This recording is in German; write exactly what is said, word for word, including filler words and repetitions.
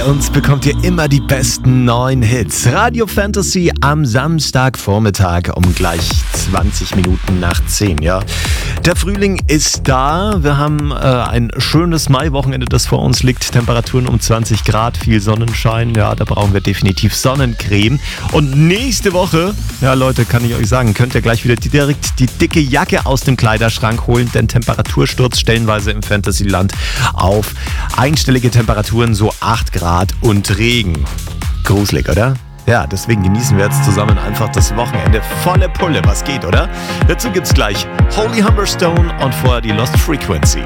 uns bekommt ihr immer die besten neuen Hits. Radio Fantasy am Samstagvormittag um gleich zwanzig Minuten nach zehn, ja. Der Frühling ist da. Wir haben äh, ein schönes Maiwochenende, das vor uns liegt. Temperaturen um zwanzig Grad, viel Sonnenschein. Ja, da brauchen wir definitiv Sonnencreme. Und nächste Woche, ja Leute, kann ich euch sagen, könnt ihr gleich wieder direkt die dicke Jacke aus dem Kleiderschrank holen, denn Temperatursturz stellenweise im Fantasyland auf einstellige Temperaturen, so acht Grad und Regen. Gruselig, oder? Ja, deswegen genießen wir jetzt zusammen einfach das Wochenende volle Pulle. Was geht, oder? Dazu gibt's gleich Holy Humberstone und vorher die Lost Frequency.